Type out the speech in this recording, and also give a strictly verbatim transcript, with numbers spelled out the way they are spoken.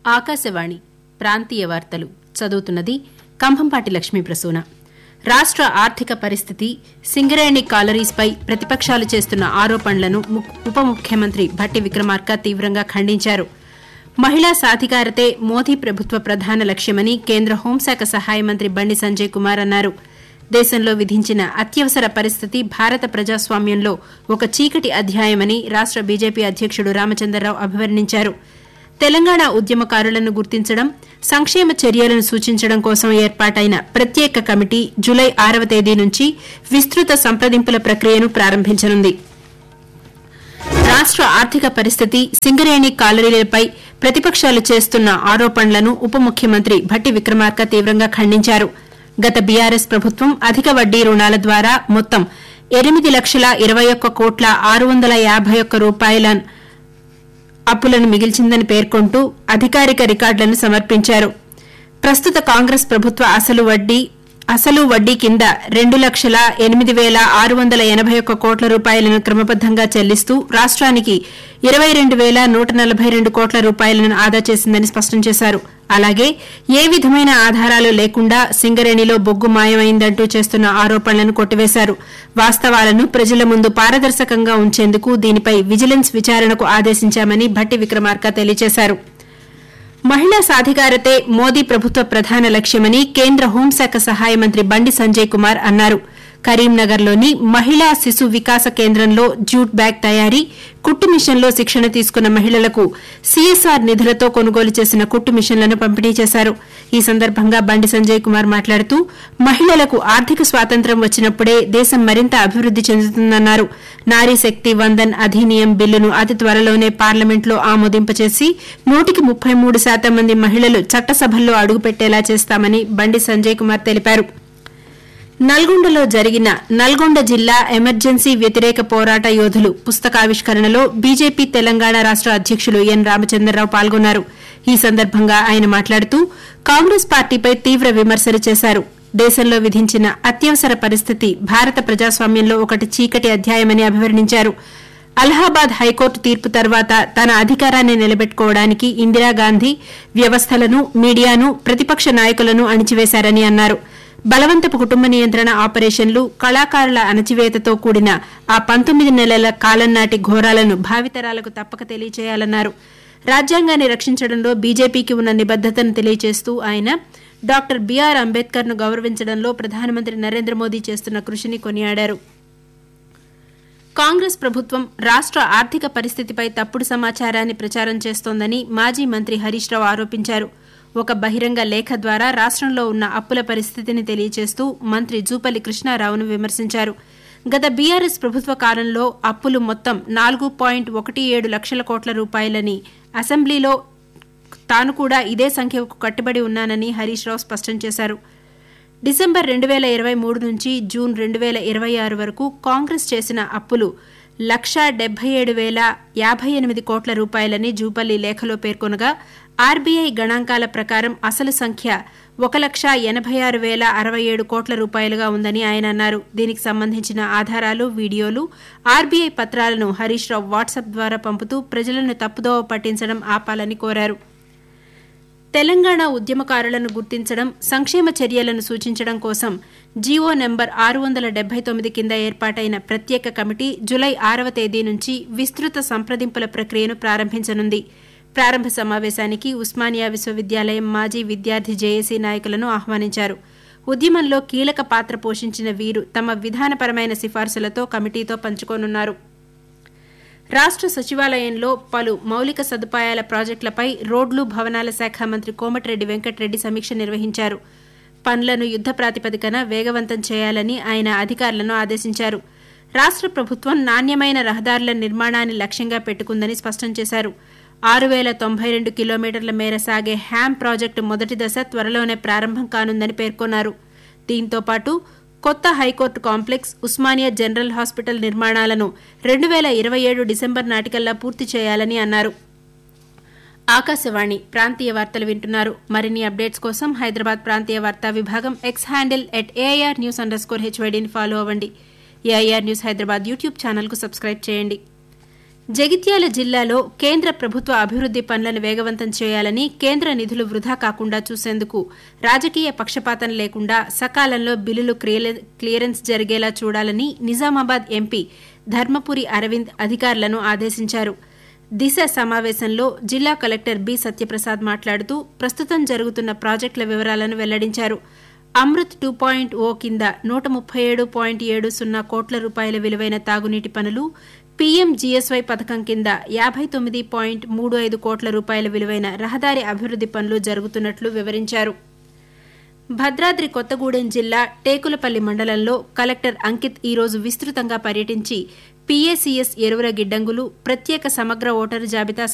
ఆకాశవాణి ప్రాంతీయ వార్తలు చదువుతున్నది కంభంపాటి లక్ష్మీ ప్రసూన. రాష్ట ఆర్థిక పరిస్థితి, సింగరేణి కాలరీస్పై ప్రతిపక్షాలు చేస్తున్న ఆరోపణలను ఉప ముఖ్యమంత్రి భట్టి విక్రమార్క తీవ్రంగా ఖండించారు. మహిళా సాధికారతే మోదీ ప్రభుత్వ ప్రధాన లక్ష్యమని కేంద్ర హోంశాఖ సహాయ మంత్రి బండి సంజయ్ కుమార్ అన్నారు. దేశంలో విధించిన అత్యవసర పరిస్థితి భారత ప్రజాస్వామ్యంలో ఒక చీకటి అధ్యాయమని రాష్ట బీజేపీ అధ్యకుడు రామచంద్రరావు అభివర్ణించారు. తెలంగాణ ఉద్యమకారులను గుర్తించడం, సంక్షేమ చర్యలను సూచించడం కోసం ఏర్పాటైన ప్రత్యేక కమిటీ జులై ఆరవ తేదీ నుంచి విస్తృత సంప్రదింపుల ప్రక్రియను ప్రారంభించనుంది. రాష్ట ఆర్థిక పరిస్థితి, సింగరేణి కాలరీలపై ప్రతిపక్షాలు చేస్తున్న ఆరోపణలను ఉప ముఖ్యమంత్రి భట్టి విక్రమార్క తీవ్రంగా ఖండించారు. గత బీఆర్ఎస్ ప్రభుత్వం అధిక వడ్డీ రుణాల ద్వారా మొత్తం ఎనిమిది లక్షల ఇరవై ఒక్క కోట్ల ఆరు వందల యాభై ఒక్క రూపాయల అప్పులను మిగిల్చిందని పేర్కొంటూ అధికారిక రికార్డులను సమర్పించారు. ప్రస్తుత కాంగ్రెస్ ప్రభుత్వ అసలు వడ్డీ అసలు వడ్డీ కింద రెండు లక్షల ఎనిమిది వేల ఆరు వందల ఎనబై ఒక్క కోట్ల రూపాయలను క్రమబద్దంగా చెల్లిస్తూ రాష్ట్రానికి ఇరవై రెండు వేల నూట నలభై రెండు కోట్ల రూపాయలను ఆదా చేసిందని స్పష్టం చేశారు. అలాగే ఏ విధమైన ఆధారాలు లేకుండా సింగరేణిలో బొగ్గు మాయమైందంటూ చేస్తున్న ఆరోపణలను కొట్టివేశారు. వాస్తవాలను ప్రజల ముందు పారదర్శకంగా ఉంచేందుకు దీనిపై విజిలెన్స్ విచారణకు ఆదేశించామని భట్టి విక్రమార్క తెలియజేశారు. మహిళా సాధికారతే మోదీ ప్రభుత్వ ప్రధాన లక్ష్యమని కేంద్ర హోంశాఖ సహాయ మంత్రి బండి సంజయ్ కుమార్ అన్నారు. కరీంనగర్లోని మహిళా శిశు వికాస కేంద్రంలో జూట్ బ్యాగ్ తయారీ, కుట్టు మిషన్లో శిక్షణ తీసుకున్న మహిళలకు సీఎస్ఆర్ నిధులతో కొనుగోలు చేసిన కుట్టు మిషన్లను పంపిణీ చేశారు. ఈ సందర్భంగా బండి సంజయ్ కుమార్ మాట్లాడుతూ మహిళలకు ఆర్థిక స్వాతంత్ర్యం వచ్చినప్పుడే దేశం మరింత అభివృద్ది చెందుతుందన్నారు. నారీ శక్తి వందన్ అధినియం బిల్లును అతి త్వరలోనే పార్లమెంట్లో ఆమోదింపచేసి నూటికి ముప్పై మూడు శాతం మంది మహిళలు చట్టసభల్లో అడుగుపెట్టేలా చేస్తామని బండి సంజయ్ కుమార్ తెలిపారు. నల్గొండలో జరిగిన నల్గొండ జిల్లా ఎమర్జెన్సీ వ్యతిరేక పోరాట యోధులు పుస్తకావిష్కరణలో బీజేపీ తెలంగాణ రాష్ట అధ్యకులు ఎన్ రామచంద్రరావు పాల్గొన్నారు. ఈ సందర్భంగా ఆయన మాట్లాడుతూ కాంగ్రెస్ పార్టీపై తీవ్ర విమర్శలు చేశారు. దేశంలో విధించిన అత్యవసర పరిస్థితి భారత ప్రజాస్వామ్యంలో ఒకటి చీకటి అధ్యాయమని అభివర్ణించారు. అలహాబాద్ హైకోర్టు తీర్పు తర్వాత తన అధికారాన్ని నిలబెట్టుకోవడానికి ఇందిరాగాంధీ వ్యవస్థలను, మీడియాను, ప్రతిపక్ష నాయకులను అణిచివేశారని అన్నారు. బలవంతపు కుటుంబ నియంత్రణ ఆపరేషన్లు, కళాకారుల అణచివేతతో కూడిన ఆ పంతొమ్మిది నెలల కాలం నాటి ఘోరాలను భావితరాలకు తప్పక తెలియచేయాలన్నారు. రాజ్యాంగాన్ని రక్షించడంలో బీజేపీకి ఉన్న నిబద్దతను తెలియజేస్తూ ఆయన డాక్టర్ బీఆర్ అంబేద్కర్ ను గౌరవించడంలో ప్రధానమంత్రి నరేంద్ర మోదీ చేస్తున్న కృషిని కొనియాడారు. కాంగ్రెస్ ప్రభుత్వం రాష్ట ఆర్థిక పరిస్థితిపై తప్పుడు సమాచారాన్ని ప్రచారం చేస్తోందని మాజీ మంత్రి హరీష్ రావు ఆరోపించారు. ఒక బహిరంగ లేఖ ద్వారా రాష్టంలో ఉన్న అప్పుల పరిస్థితిని తెలియజేస్తూ మంత్రి జూపల్లి కృష్ణారావును విమర్శించారు. గత బీఆర్ఎస్ ప్రభుత్వ కాలంలో అప్పులు మొత్తం నాలుగు పాయింట్ ఒకటి ఏడు లక్షల కోట్ల రూపాయలని, అసెంబ్లీలో తాను కూడా ఇదే సంఖ్యకు కట్టుబడి ఉన్నానని హరీష్ రావు స్పష్టం చేశారు. డిసెంబర్ రెండు వేల ఇరవై మూడు నుంచి జూన్ రెండు వేల ఇరవై ఆరు వరకు కాంగ్రెస్ చేసిన అప్పులు లక్షా డెబ్బై ఏడు వేల యాభై ఎనిమిది కోట్ల రూపాయలని జూపల్లి లేఖలో పేర్కొనగా ఆర్బీఐ గణాంకాల ప్రకారం అసలు సంఖ్య ఒక లక్ష ఎనబై ఆరు వేల అరవై ఏడు కోట్ల రూపాయలుగా ఉందని ఆయన అన్నారు. దీనికి సంబంధించిన ఆధారాలు, వీడియోలు, ఆర్బీఐ పత్రాలను హరీష్ రావు వాట్సాప్ ద్వారా పంపుతూ ప్రజలను తప్పుదోవ పట్టించడం ఆపాలని కోరారు. తెలంగాణ ఉద్యమకారులను గుర్తించడం, సంక్షేమ చర్యలను సూచించడం కోసం జీవో నెంబర్ ఆరు వందల డెబ్బై తొమ్మిది కింద ఏర్పాటైన ప్రత్యేక కమిటీ జులై ఆరవ తేదీ నుంచి విస్తృత సంప్రదింపుల ప్రక్రియను ప్రారంభించనుంది. ప్రారంభ సమావేశానికి ఉస్మానియా విశ్వవిద్యాలయం మాజీ విద్యార్థి జేఏసీ నాయకులను ఆహ్వానించారు. ఉద్యమంలో కీలక పాత్ర పోషించిన వీరు తమ విధానపరమైన సిఫార్సులతో కమిటీతో పంచుకోనున్నారు. రాష్ట సచివాలయంలో పలు మౌలిక సదుపాయాల ప్రాజెక్టులపై రోడ్లు, భవనాల శాఖ మంత్రి కోమటిరెడ్డి వెంకటరెడ్డి సమీక్ష నిర్వహించారు. పనులను యుద్ద ప్రాతిపదికన వేగవంతం చేయాలని ఆయన అధికారులను ఆదేశించారు. రాష్ట ప్రభుత్వం నాణ్యమైన రహదారుల నిర్మాణాన్ని లక్ష్యంగా పెట్టుకుందని స్పష్టం చేశారు. ఆరు వేల తొంభై రెండు కిలోమీటర్ల మేర సాగే హ్యామ్ ప్రాజెక్టు మొదటి దశ త్వరలోనే ప్రారంభం కానుందని పేర్కొన్నారు. దీంతో పాటు కొత్త high court complex, Osmania general hospital నిర్మాణాలను రెండు వేల ఇరవై ఏడు డిసెంబర్ నాటికల్లా పూర్తి చేయాలని అన్నారు. ఆకాశవాణి ప్రాంతీయ వార్తలు వింటున్నారు. మరిన్ని అప్డేట్స్ కోసం హైదరాబాద్ ప్రాంతీయ వార్తా విభాగం X handle at AIR news under score హెచ్వైడీని follow అవ్వండి. ఏఐఆర్ న్యూస్ హైదరాబాద్ యూట్యూబ్ ఛానల్కు సబ్స్క్రైబ్ చేయండి. జగిత్యాల జిల్లాలో కేంద్ర ప్రభుత్వ అభివృద్ది పనులను వేగవంతం చేయాలని, కేంద్ర నిధులు వృధా కాకుండా చూసేందుకు రాజకీయ పక్షపాతం లేకుండా సకాలంలో బిల్లులు క్లియరెన్స్ జరిగేలా చూడాలని నిజామాబాద్ ఎంపీ ధర్మపురి అరవింద్ అధికారులను ఆదేశించారు. దిశ సమావేశంలో జిల్లా కలెక్టర్ బి సత్యప్రసాద్ మాట్లాడుతూ ప్రస్తుతం జరుగుతున్న ప్రాజెక్టుల వివరాలను వెల్లడించారు. అమృత్ టూ పాయింట్ ఓ కింద నూట ముప్పై ఏడు పాయింట్ ఏడు సున్నా కోట్ల రూపాయల విలువైన తాగునీటి పనులు, పీఎంజీఎస్వై పథకం కింద యాబై తొమ్మిది పాయింట్ మూడు ఐదు కోట్ల రూపాయల విలువైన రహదారి అభివృద్ది పనులు జరుగుతున్నట్లు వివరించారు. భద్రాద్రి కొత్తగూడెం జిల్లా టేకులపల్లి మండలంలో కలెక్టర్ అంకిత్ ఈరోజు విస్తృతంగా పర్యటించి పీఏసీఎస్ ఎరువుల గిడ్డంగులు, ప్రత్యేక సమగ్ర ఓటరు జాబితా